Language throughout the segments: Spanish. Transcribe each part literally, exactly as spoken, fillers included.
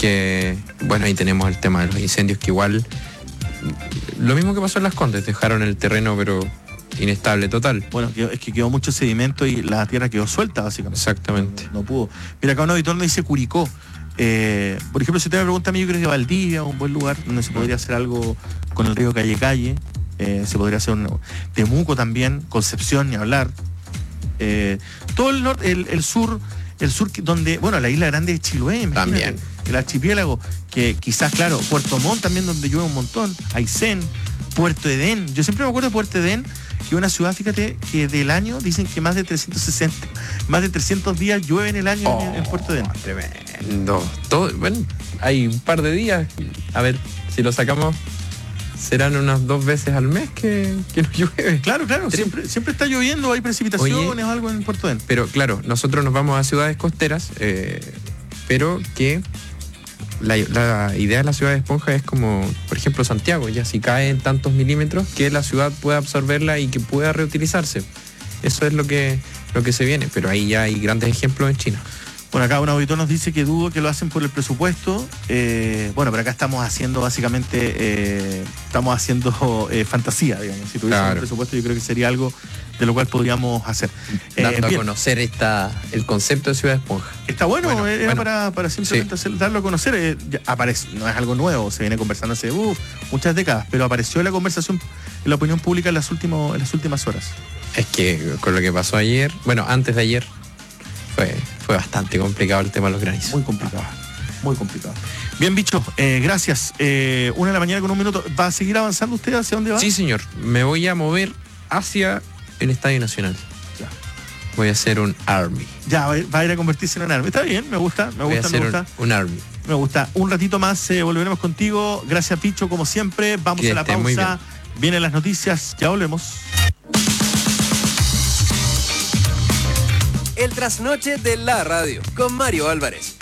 que, bueno, ahí tenemos el tema de los incendios, que igual, lo mismo que pasó en Las Condes, dejaron el terreno, pero inestable total. Bueno, es que quedó mucho sedimento y la tierra quedó suelta, básicamente. Exactamente. No, no pudo. Mira, acá un auditor nos dice Curicó. Eh, por ejemplo, si usted me pregunta a mí, yo creo que Valdivia es un buen lugar donde se podría hacer algo con el río Calle Calle. Eh, se podría hacer un Temuco también, Concepción, ni hablar. Eh, todo el, norte, el, el sur, el sur donde, bueno, la isla grande de Chiloé, imagínate, también. El archipiélago, que quizás, claro, Puerto Montt también, donde llueve un montón, Aysén, Puerto Edén. Yo siempre me acuerdo de Puerto Edén, que es una ciudad, fíjate, que del año dicen que más de trescientos sesenta, más de trescientos días llueve en el año oh, en, en Puerto Edén. Tremendo. Todo, bueno, hay un par de días, a ver, si lo sacamos, serán unas dos veces al mes que, que no llueve. Claro, claro, siempre, siempre está lloviendo, hay precipitaciones. Oye, o algo en Puerto Edén. Pero claro, nosotros nos vamos a ciudades costeras, eh, pero que la, la idea de la ciudad de esponja es como, por ejemplo, Santiago, ya si cae en tantos milímetros, que la ciudad pueda absorberla y que pueda reutilizarse. Eso es lo que, lo que se viene, pero ahí ya hay grandes ejemplos en China. Bueno, acá un auditor nos dice que dudo que lo hacen por el presupuesto. Eh, bueno, pero acá estamos haciendo básicamente, eh, estamos haciendo eh, fantasía, digamos. Si tuviésemos claro. el presupuesto, yo creo que sería algo de lo cual podríamos hacer. Dando eh, a conocer esta, el concepto de ciudad esponja. Está bueno, bueno era bueno. para, para simplemente sí. hacer, darlo a conocer. Eh, ya aparece, no es algo nuevo, se viene conversando hace uh, muchas décadas, pero apareció en la conversación, en la opinión pública en las, últimos, en las últimas horas. Es que con lo que pasó ayer, bueno, antes de ayer, fue, fue bastante complicado el tema de los granizos. Muy complicado, muy complicado. Bien, bicho, eh, gracias. Eh, una de la mañana con un minuto. ¿Va a seguir avanzando usted? ¿Hacia dónde va? Sí, señor. Me voy a mover hacia el Estadio Nacional. Ya. Voy a hacer un Army. Ya, va a ir a convertirse en un Army. Está bien, me gusta, me voy gusta, a hacer me gusta. Un, un Army. Me gusta. Un ratito más eh, volveremos contigo. Gracias, Picho, como siempre. Vamos que a la pausa. Vienen las noticias. Ya volvemos. El trasnoche de la radio con Mario Álvarez.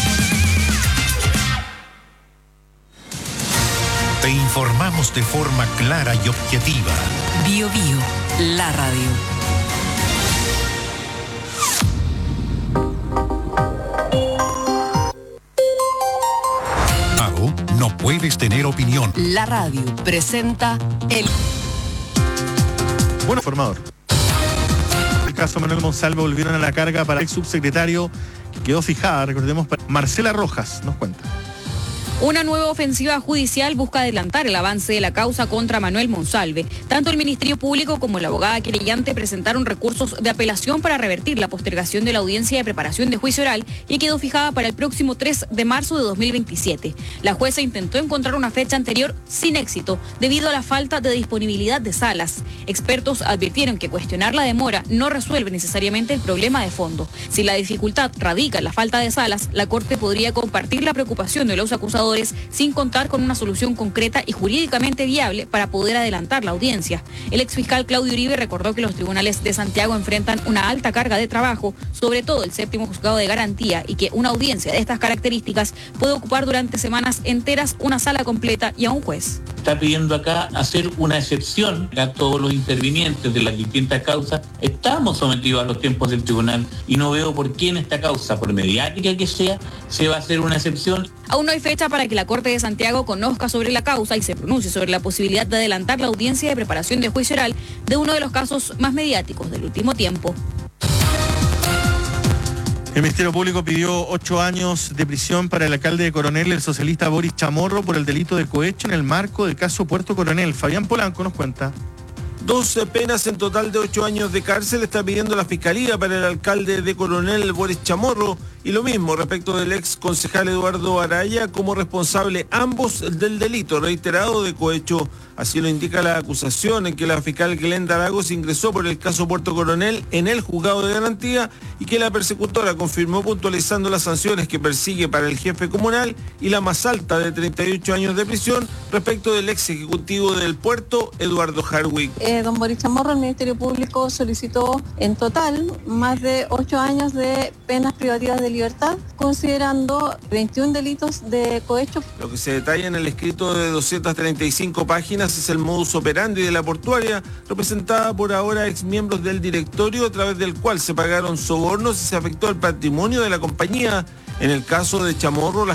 Te informamos de forma clara y objetiva. Bio Bio, la radio. Aro, no puedes tener opinión. La radio presenta el... Bueno, formador. Caso Manuel Monsalve volvieron a la carga para el subsecretario que quedó fijada, recordemos, para Marcela Rojas, nos cuenta. Una nueva ofensiva judicial busca adelantar el avance de la causa contra Manuel Monsalve. Tanto el Ministerio Público como la abogada querellante presentaron recursos de apelación para revertir la postergación de la audiencia de preparación de juicio oral y quedó fijada para el próximo tres de marzo de dos mil veintisiete. La jueza intentó encontrar una fecha anterior sin éxito debido a la falta de disponibilidad de salas. Expertos advirtieron que cuestionar la demora no resuelve necesariamente el problema de fondo. Si la dificultad radica en la falta de salas, la Corte podría compartir la preocupación de los acusados sin contar con una solución concreta y jurídicamente viable para poder adelantar la audiencia. El exfiscal Claudio Uribe recordó que los tribunales de Santiago enfrentan una alta carga de trabajo, sobre todo el séptimo juzgado de garantía, y que una audiencia de estas características puede ocupar durante semanas enteras una sala completa y a un juez. Está pidiendo acá hacer una excepción a todos los intervinientes de las distintas causas. Estamos sometidos a los tiempos del tribunal y no veo por qué en esta causa, por mediática que sea, se va a hacer una excepción. Aún no hay fecha para que la Corte de Santiago conozca sobre la causa y se pronuncie sobre la posibilidad de adelantar la audiencia de preparación de juicio oral de uno de los casos más mediáticos del último tiempo. El Ministerio Público pidió ocho años de prisión para el alcalde de Coronel, el socialista Boris Chamorro, por el delito de cohecho en el marco del caso Puerto Coronel. Fabián Polanco nos cuenta. doce penas en total de ocho años de cárcel está pidiendo la Fiscalía para el alcalde de Coronel, Boris Chamorro, y lo mismo respecto del ex concejal Eduardo Araya como responsable ambos del delito reiterado de cohecho. Así lo indica la acusación en que la fiscal Glenda Lagos ingresó por el caso Puerto Coronel en el juzgado de garantía y que la persecutora confirmó puntualizando las sanciones que persigue para el jefe comunal y la más alta de treinta y ocho años de prisión respecto del ex ejecutivo del puerto, Eduardo Hardwick. Eh, don Boris Chamorro, el Ministerio Público solicitó en total más de ocho años de penas privativas de libertad, considerando veintiún delitos de cohecho. Lo que se detalla en el escrito de doscientas treinta y cinco páginas es el modus operandi de la portuaria, representada por ahora exmiembros del directorio, a través del cual se pagaron sobornos y se afectó el patrimonio de la compañía. En el caso de Chamorro, la